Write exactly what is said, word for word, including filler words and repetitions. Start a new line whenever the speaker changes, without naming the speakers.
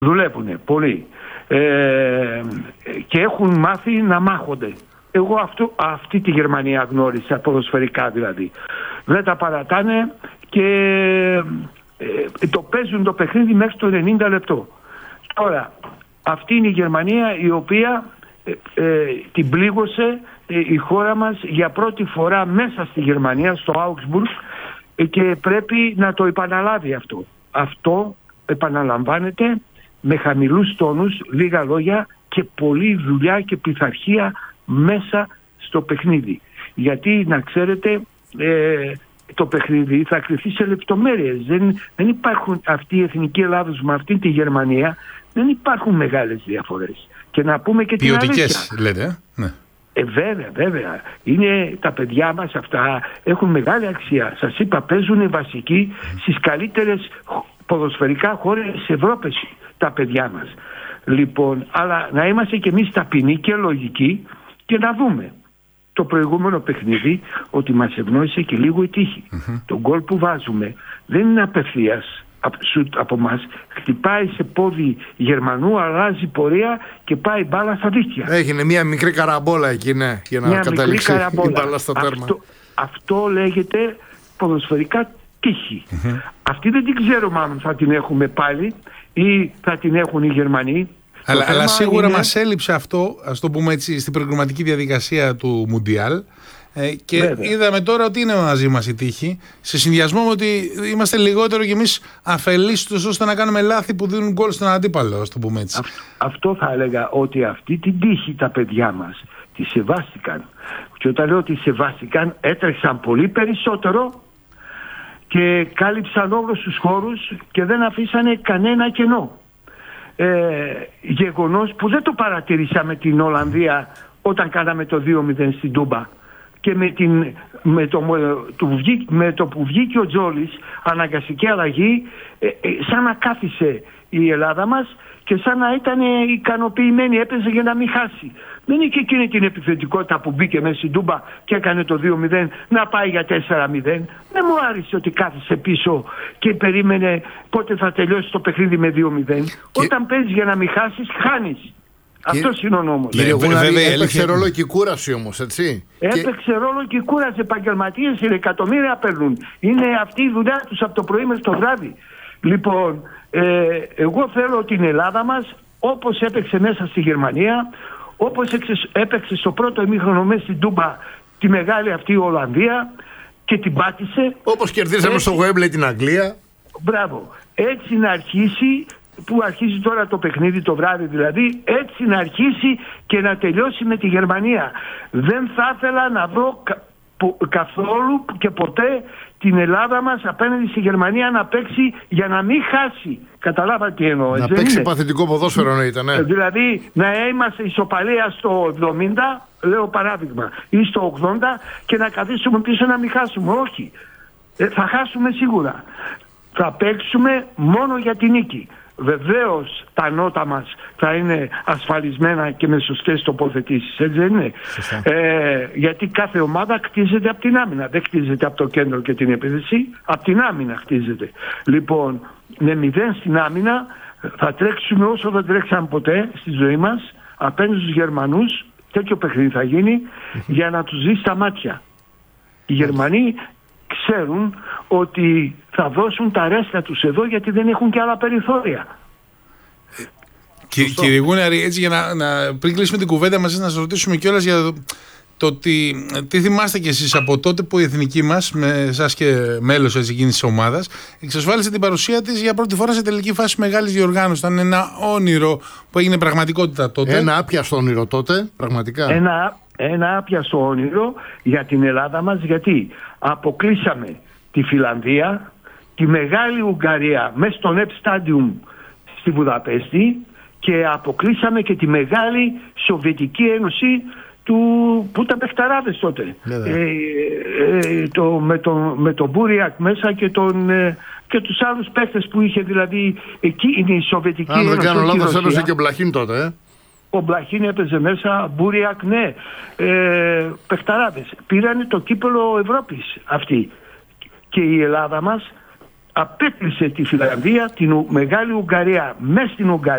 Δουλεύουν πολύ ε, και έχουν μάθει να μάχονται. Εγώ αυτό, αυτή τη Γερμανία γνώρισα, ποδοσφαιρικά δηλαδή. Δεν τα παρατάνε και ε, το παίζουν το παιχνίδι μέχρι το ενενήντα λεπτό. Τώρα, αυτή είναι η Γερμανία η οποία ε, ε, την πλήγωσε ε, η χώρα μας για πρώτη φορά μέσα στη Γερμανία, στο Augsburg, ε, και πρέπει να το επαναλάβει αυτό. Αυτό επαναλαμβάνεται με χαμηλούς τόνους, λίγα λόγια και πολλή δουλειά και πειθαρχία μέσα στο παιχνίδι. Γιατί να ξέρετε ε, το παιχνίδι θα κρυφθεί σε λεπτομέρειες. Δεν, δεν υπάρχουν αυτή η εθνική Ελλάδος με αυτή τη Γερμανία, δεν υπάρχουν μεγάλες διαφορές. Και να πούμε και την αλήθεια.
Ποιοτικές λέτε, ναι.
Ε, βέβαια, βέβαια. Είναι τα παιδιά μας αυτά, έχουν μεγάλη αξία. Σας είπα, παίζουν βασικοί στις καλύτερες ποδοσφαιρικά χώρες της Ευρώπης τα παιδιά μας. Λοιπόν, αλλά να είμαστε κι εμείς ταπεινοί και λογικοί και να δούμε το προηγούμενο παιχνίδι ότι μας ευνόησε και λίγο η τύχη. Mm-hmm. Το γκολ που βάζουμε δεν είναι απευθείας από μας, χτυπάει σε πόδι Γερμανού, αλλάζει πορεία και πάει μπάλα στα δίχτυα.
Έγινε μια μικρή καραμπόλα εκεί, ναι, για να μια καταλήξει η μπάλα στο τέρμα.
Αυτό, αυτό λέγεται ποδοσφαιρικά τύχη. Mm-hmm. Αυτή δεν την ξέρω μάλλον θα την έχουμε πάλι ή θα την έχουν οι Γερμανοί.
Αλλά, αλλά σίγουρα
είναι...
μας έλειψε αυτό, ας το πούμε έτσι, στην προγραμματική διαδικασία του Μουντιάλ. Ε, και βέβαια, είδαμε τώρα ότι είναι μαζί μας η τύχη, σε συνδυασμό με ότι είμαστε λιγότερο κι εμείς αφελείς ώστε να κάνουμε λάθη που δίνουν γκολ στον αντίπαλο, ας το πούμε έτσι.
Α, αυτό θα έλεγα, ότι αυτή την τύχη τα παιδιά μας τη σεβάστηκαν. Και όταν λέω ότι σεβάστηκαν, έτρεξαν πολύ περισσότερο και κάλυψαν όλους τους χώρους και δεν αφήσανε κανένα κενό. Ε, γεγονός που δεν το παρατηρήσαμε την Ολλανδία όταν κάναμε το δύο μηδέν στην Τούμπα και με, την, με, το, το, με το που βγήκε ο Τζόλης αναγκαστική αλλαγή, ε, ε, σαν να κάθισε η Ελλάδα μας και σαν να ήταν ικανοποιημένη, έπαιζε για να μην χάσει. Δεν είχε εκείνη την επιθετικότητα που μπήκε μέσα στην Τούμπα και έκανε το δύο μηδέν να πάει για τέσσερα μηδέν. Δεν μου άρεσε ότι κάθισε πίσω και περίμενε πότε θα τελειώσει το παιχνίδι με δύο μηδέν. Και... όταν παίζεις για να μην χάσεις, χάνεις. Και... αυτός είναι ο νόμος.
Κύριε Γούναρη, έπαιξε ρόλο και η κούραση όμως, έτσι.
Έπαιξε και... ρόλο και η κούραση. Επαγγελματίες είναι, εκατομμύρια παίρνουν. Είναι αυτή η δουλειά τους από το πρωί μέχρι το βράδυ. Λοιπόν, ε, εγώ θέλω την Ελλάδα μας, όπως έπαιξε μέσα στη Γερμανία, όπως έπαιξε στο πρώτο ημίχρονο μέσα στην Τούμπα τη μεγάλη αυτή Ολλανδία και την πάτησε.
Όπως κερδίσαμε έτσι, στο Γουέμπλεϊ την Αγγλία.
Μπράβο. Έτσι να αρχίσει, που αρχίζει τώρα το παιχνίδι το βράδυ δηλαδή, έτσι να αρχίσει και να τελειώσει με τη Γερμανία. Δεν θα ήθελα να δω κα, που, καθόλου και ποτέ την Ελλάδα μας απέναντι στη Γερμανία να παίξει για να μην χάσει. Καταλάβατε τι εννοώ.
Να παίξει είναι παθητικό ποδόσφαιρο εννοείται, ναι.
Δηλαδή να είμαστε ισοπαλία στο εβδομήντα, λέω παράδειγμα, ή στο ογδόντα και να καθίσουμε πίσω να μην χάσουμε. Όχι. Ε, θα χάσουμε σίγουρα. Θα παίξουμε μόνο για την νίκη. Βεβαίως τα νότα μας θα είναι ασφαλισμένα και με σωστές τοποθετήσεις, έτσι δεν είναι? Ε, γιατί κάθε ομάδα χτίζεται από την άμυνα, δεν χτίζεται από το κέντρο και την επίθεση, από την άμυνα χτίζεται. Λοιπόν, με μηδέν στην άμυνα θα τρέξουμε όσο δεν τρέξαμε ποτέ στη ζωή μας απέναντι στους Γερμανούς, τέτοιο παιχνίδι θα γίνει για να τους δει στα μάτια. Οι Γερμανοί ξέρουν ότι θα δώσουν τα ρέστα τους εδώ γιατί δεν έχουν και άλλα περιθώρια.
Κυ, κύριε Γούναρη, έτσι για να, να πριν κλείσουμε την κουβέντα μαζί να σας ρωτήσουμε κιόλας για το, το ότι τι θυμάστε κι εσείς από τότε που η εθνική μας, με εσάς και μέλος εκείνης της ομάδας, εξασφάλισε την παρουσία της για πρώτη φορά σε τελική φάση μεγάλης διοργάνωσης. Ήταν ένα όνειρο που έγινε πραγματικότητα τότε.
Ένα άπιαστο όνειρο τότε, πραγματικά.
Ένα, ένα άπιαστο όνειρο για την Ελλάδα μας, γιατί αποκλείσαμε τη Φιλανδία, τη μεγάλη Ουγγαρία μέσα στο Νεπ Στάντιουμ στη Βουδαπέστη και αποκλείσαμε και τη μεγάλη Σοβιετική Ένωση του, που ήταν παιχταράδες τότε. Ε, ε, το, με, τον, με τον Μπούριακ μέσα και, τον, ε, και τους άλλους παίχτες που είχε, δηλαδή εκεί είναι η Σοβιετική Ένωση.
Αν δεν κάνω λάθος έπαιζε και ο Μπλαχίν τότε, ε.
Ο Μπλαχίν έπαιζε μέσα, Μπούριακ, ναι, ε, παιχταράδες. Πήρανε το κύπελλο Ευρώπης αυτοί. Και η Ελλάδα μας απέκλεισε τη Φιλανδία, την Μεγάλη Ουγγαρία μέσα στην Ουγγαρία.